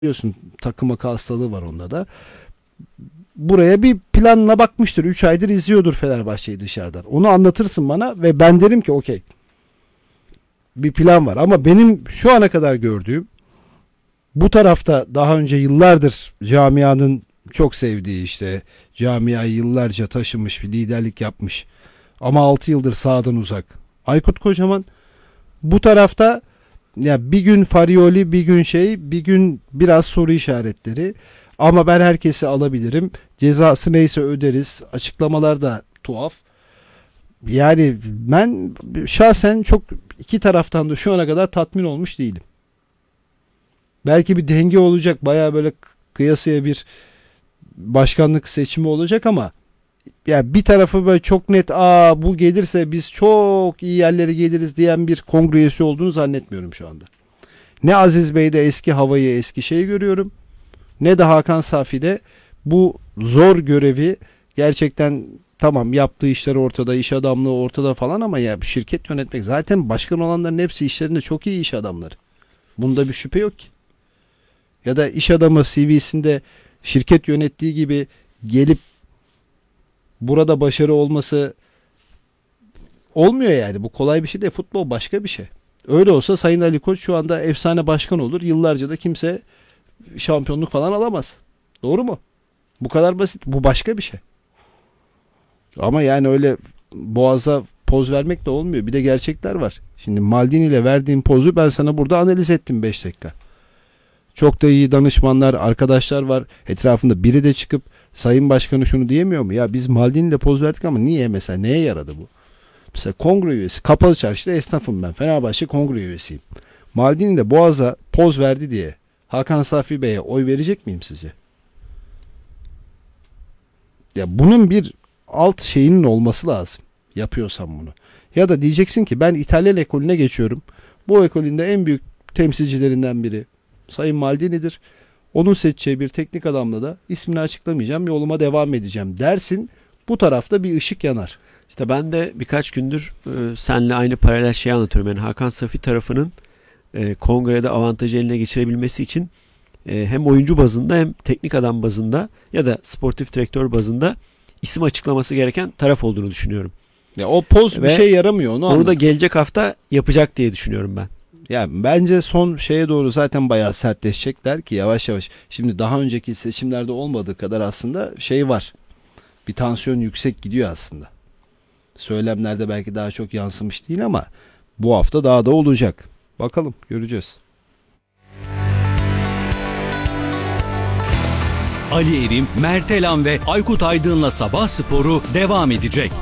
Biliyorsun takım akı hastalığı var onda da. Buraya bir planla bakmıştır. 3 aydır izliyordur Fenerbahçe'yi dışarıdan. Onu anlatırsın bana ve ben derim ki okey. Bir plan var ama benim şu ana kadar gördüğüm bu tarafta daha önce yıllardır camianın çok sevdiği işte camiayı yıllarca taşımış bir liderlik yapmış ama 6 yıldır sahadan uzak. Aykut Kocaman bu tarafta ya bir gün Farioli, bir gün bir gün biraz soru işaretleri. Ama ben herkesi alabilirim. Cezası neyse öderiz. Açıklamalar da tuhaf. Yani ben şahsen çok iki taraftan da şu ana kadar tatmin olmuş değilim. Belki bir denge olacak. Bayağı böyle kıyasıya bir başkanlık seçimi olacak ama ya bir tarafı böyle çok net bu gelirse biz çok iyi yerlere geliriz diyen bir kongre üyesi olduğunu zannetmiyorum şu anda. Ne Aziz Bey'de eski havayı, eski şeyi görüyorum. Ne de Hakan Safi'de bu zor görevi gerçekten tamam yaptığı işler ortada, iş adamlığı ortada falan ama ya şirket yönetmek zaten başkan olanların hepsi işlerinde çok iyi iş adamları. Bunda bir şüphe yok ki. Ya da iş adamı CV'sinde şirket yönettiği gibi gelip burada başarı olması olmuyor yani. Bu kolay bir şey değil. Futbol başka bir şey. Öyle olsa Sayın Ali Koç şu anda efsane başkan olur. Yıllarca da kimse şampiyonluk falan alamaz. Doğru mu? Bu kadar basit. Bu başka bir şey. Ama yani öyle boğaza poz vermek de olmuyor. Bir de gerçekler var. Şimdi Maldini ile verdiğim pozu ben sana burada analiz ettim 5 dakika. Çok da iyi danışmanlar, arkadaşlar var. Etrafında biri de çıkıp Sayın Başkanı şunu diyemiyor mu? Ya biz Maldini ile poz verdik ama niye mesela? Neye yaradı bu? Mesela kongre üyesi. Kapalı Çarşı'da esnafım ben. Fenerbahçe kongre üyesiyim. Maldini de boğaza poz verdi diye Hakan Safi Bey'e oy verecek miyim sizce? Ya bunun bir alt şeyinin olması lazım. Yapıyorsam bunu. Ya da diyeceksin ki ben İtalyan ekolüne geçiyorum. Bu ekolünde en büyük temsilcilerinden biri Sayın Maldini'dir. Onun seçeceği bir teknik adamla da ismini açıklamayacağım. Yoluma devam edeceğim dersin. Bu tarafta bir ışık yanar. İşte ben de birkaç gündür seninle aynı paralel şeyi anlatıyorum. Yani Hakan Safi tarafının kongrede avantajı eline geçirebilmesi için hem oyuncu bazında hem teknik adam bazında ya da sportif direktör bazında isim açıklaması gereken taraf olduğunu düşünüyorum. Ya o poz bir şey yaramıyor. Onu da gelecek hafta yapacak diye düşünüyorum ben. Ya bence son şeye doğru zaten bayağı sertleşecekler ki yavaş yavaş. Şimdi daha önceki seçimlerde olmadığı kadar aslında şey var. Bir tansiyon yüksek gidiyor aslında. Söylemlerde belki daha çok yansımış değil ama bu hafta daha da olacak. Bakalım göreceğiz. Ali Erim, Mert Elan ve Aykut Aydın'la Sabah Sporu devam edecek.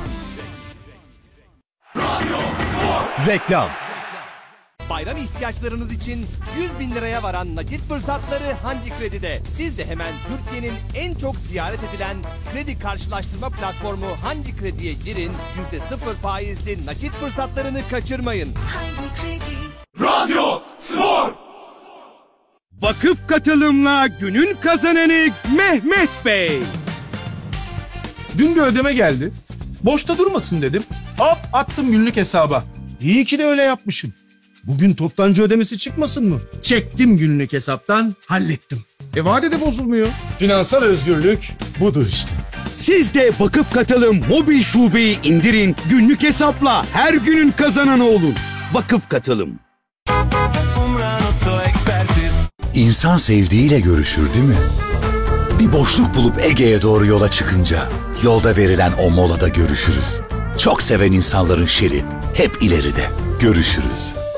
Reklam. Bayram ihtiyaçlarınız için 100.000 liraya varan nakit fırsatları Hangi Kredi'de. Siz de hemen Türkiye'nin en çok ziyaret edilen kredi karşılaştırma platformu Hangi Kredi'ye girin. %0 faizli nakit fırsatlarını kaçırmayın. Hangi Kredi? Radyo Spor. Vakıf katılımla günün kazananı Mehmet Bey. Dün bir ödeme geldi. Boşta durmasın dedim. Hop attım günlük hesaba. İyi ki de öyle yapmışım. Bugün toptancı ödemesi çıkmasın mı? Çektim günlük hesaptan, hallettim. Vade de bozulmuyor. Finansal özgürlük budur işte. Siz de Vakıf Katılım mobil şubeyi indirin. Günlük hesapla her günün kazananı olun. Vakıf Katılım. İnsan sevdiğiyle görüşür değil mi? Bir boşluk bulup Ege'ye doğru yola çıkınca yolda verilen o molada görüşürüz. Çok seven insanların şeri hep ileride. Görüşürüz.